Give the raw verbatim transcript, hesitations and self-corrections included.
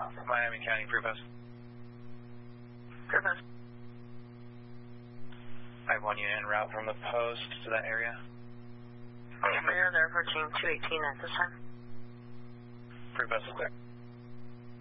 Miami County, Free Post. Free Post. I have one unit en route from the post to that area. We're there approaching two eighteen at this time. Free Post is clear.